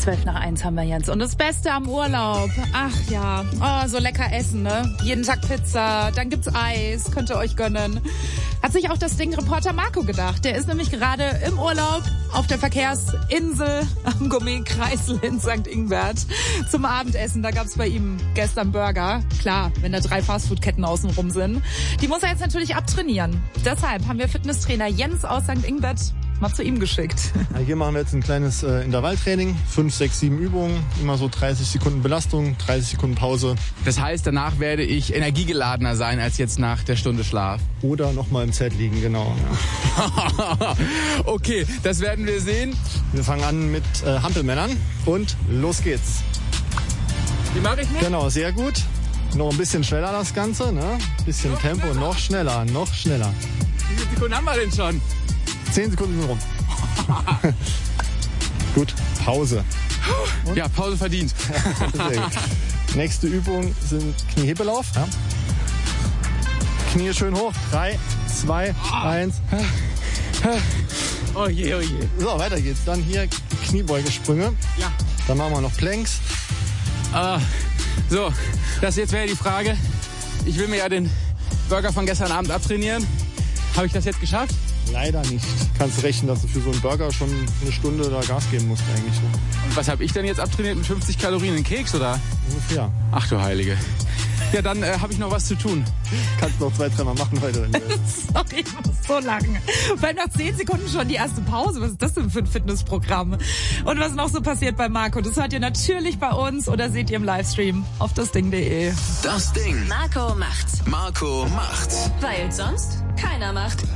12:05 haben wir jetzt. Und das Beste am Urlaub. Ach ja, oh, so lecker essen, ne? Jeden Tag Pizza, dann gibt's Eis, könnt ihr euch gönnen. Hat sich auch das Ding Reporter Marco gedacht. Der ist nämlich gerade im Urlaub auf der Verkehrsinsel am Gourmet-Kreisel in St. Ingbert zum Abendessen. Da gab's bei ihm gestern Burger. Klar, wenn da 3 Fastfood-Ketten außenrum sind. Die muss er jetzt natürlich abtrainieren. Deshalb haben wir Fitnesstrainer Jens aus St. Ingbert mal zu ihm geschickt. Ja, hier machen wir jetzt ein kleines Intervalltraining. 5, 6, 7 Übungen. Immer so 30 Sekunden Belastung, 30 Sekunden Pause. Das heißt, danach werde ich energiegeladener sein als jetzt nach der Stunde Schlaf. Oder nochmal im Zelt liegen, genau. Ja. Okay, das werden wir sehen. Wir fangen an mit Hampelmännern und los geht's. Wie mache ich mich? Genau, sehr gut. Noch ein bisschen schneller das Ganze, ne? Bisschen noch Tempo, schneller. Noch schneller. Wie viele Sekunden haben wir denn schon? 10 Sekunden sind rum. Gut, Pause. Und? Ja, Pause verdient. Nächste Übung sind Kniehebelauf. Ja. Knie schön hoch. 3, 2, 1. Oh je, oh je. So, weiter geht's. Dann hier Kniebeugesprünge. Ja. Dann machen wir noch Planks. So, das jetzt wäre die Frage. Ich will mir ja den Burger von gestern Abend abtrainieren. Habe ich das jetzt geschafft? Leider nicht. Kannst rechnen, dass du für so einen Burger schon eine Stunde da Gas geben musst eigentlich. Und was habe ich denn jetzt abtrainiert mit 50 Kalorien in Keks, oder? Ungefähr. Ach du Heilige. Ja, dann habe ich noch was zu tun. Kannst noch 2, 3 Mal machen heute. Wenn du willst. Sorry, ich muss so lachen. Weil nach 10 Sekunden schon die erste Pause. Was ist das denn für ein Fitnessprogramm? Und was noch so passiert bei Marco, das hört ihr natürlich bei uns oder seht ihr im Livestream auf dasding.de. Das Ding. Marco macht's. Marco macht's. Weil sonst keiner macht.